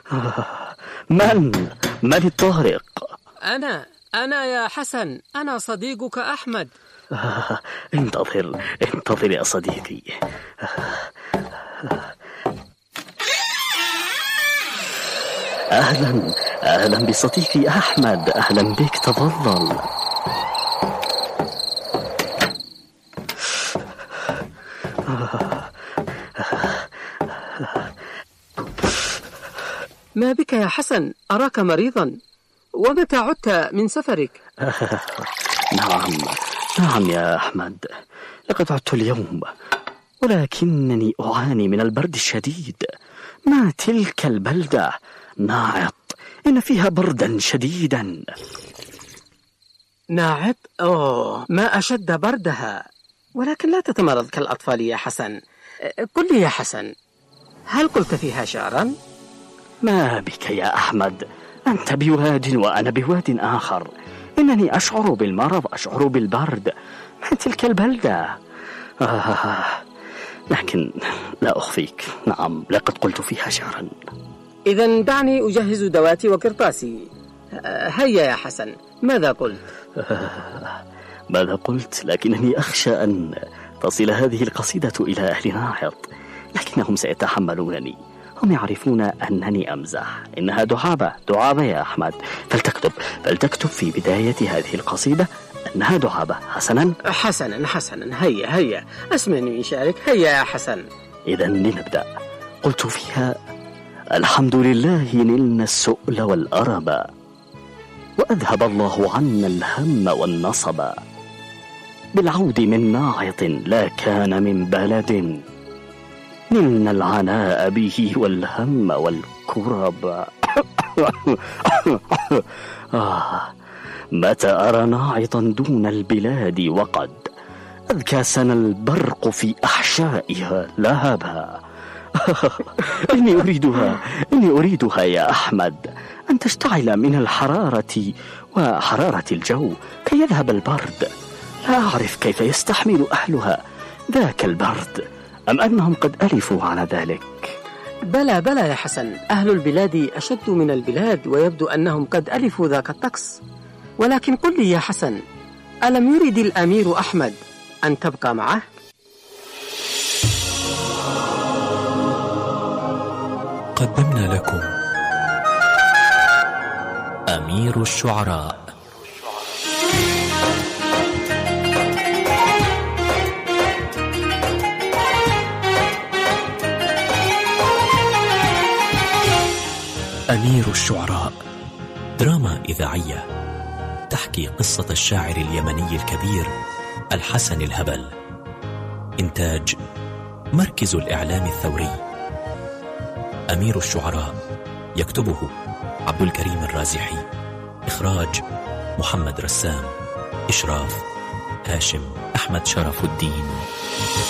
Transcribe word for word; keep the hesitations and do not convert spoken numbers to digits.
من؟ من الطارق؟ أنا أنا يا حسن، أنا صديقك أحمد. آه، انتظر انتظر يا صديقي. أهلا أهلا بصديقي أحمد، أهلا بك، تفضل. ما بك يا حسن؟ أراك مريضا. ومتى عدت من سفرك؟ نعم نعم يا أحمد، لقد عدت اليوم، ولكنني أعاني من البرد الشديد. ما تلك البلدة ناعط، إن فيها بردا شديدا. ناعط؟ أوه، ما أشد بردها. ولكن لا تتمرض كالأطفال يا حسن. قل لي يا حسن، هل قلت فيها شعرا؟ ما بك يا أحمد؟ أنت بواد وأنا بواد آخر. إنني أشعر بالمرض، أشعر بالبرد. ما تلك البلدة؟ آه. لكن لا أخفيك، نعم لقد قلت فيها شعرا. إذن دعني أجهز دواتي وقرطاسي. هيا يا حسن، ماذا قلت؟ آه. ماذا قلت؟ لكنني أخشى أن تصل هذه القصيدة إلى أهل ناعط، لكنهم سيتحملونني. هم يعرفون أنني أمزح. إنها دعابة دعابة يا أحمد، فلتكتب فلتكتب في بداية هذه القصيدة أنها دعابة. حسنا حسنا حسنا هيا هيا، أسمعني من شعرك. هيا يا حسن. إذن لنبدأ. قلت فيها: الحمد لله نلنا السؤل والأرب، وأذهب الله عنا الهم والنصب، بالعود من ناعط لا كان من بلد، نلنا العناء به والهم والكرب. آه، متى أرى ناعطا دون البلاد وقد أذكى سنى البرق في أحشائها لهبا. إني أريدها إني أريدها يا أحمد أن تشتعل من الحرارة وحرارة الجو كي يذهب البرد. لا أعرف كيف يستحمل أهلها ذاك البرد، أم أنهم قد ألفوا على ذلك؟ بلى بلى يا حسن، أهل البلاد أشد من البلاد، ويبدو أنهم قد ألفوا ذاك الطقس. ولكن قل لي يا حسن، ألم يرد الأمير أحمد أن تبقى معه؟ قدمنا لكم أمير الشعراء. أمير الشعراء دراما إذاعية تحكي قصة الشاعر اليمني الكبير الحسن الهبل. إنتاج مركز الإعلام الثوري. أمير الشعراء يكتبه عبد الكريم الرازحي، إخراج محمد رسام، إشراف هاشم أحمد شرف الدين.